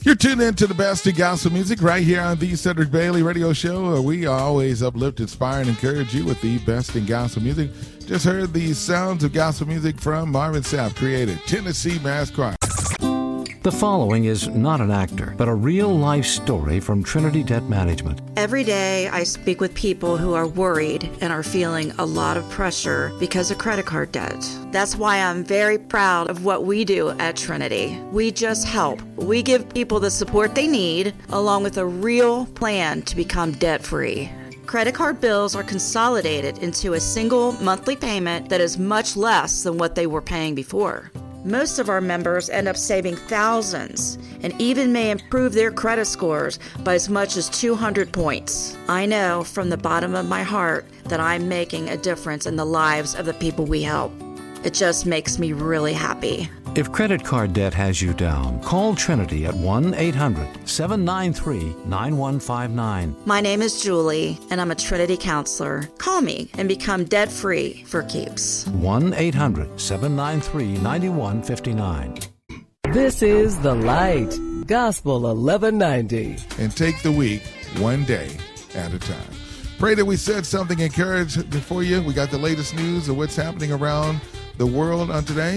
You're tuned in to the best in gospel music right here on the Cedric Bailey Radio Show, where we always uplift, inspire, and encourage you with the best in gospel music. Just heard the sounds of gospel music from Marvin Sapp, created Tennessee Mass Choir. The following is not an actor, but a real-life story from Trinity Debt Management. Every day I speak with people who are worried and are feeling a lot of pressure because of credit card debt. That's why I'm very proud of what we do at Trinity. We just help. We give people the support they need, along with a real plan to become debt-free. Credit card bills are consolidated into a single monthly payment that is much less than what they were paying before. Most of our members end up saving thousands and even may improve their credit scores by as much as 200 points. I know from the bottom of my heart that I'm making a difference in the lives of the people we help. It just makes me really happy. If credit card debt has you down, call Trinity at 1-800-793-9159. My name is Julie, and I'm a Trinity counselor. Call me and become debt-free for keeps. 1-800-793-9159. This is The Light, Gospel 1190. And take the week one day at a time. Pray that we said something encouraging for you. We got the latest news of what's happening around the world on today.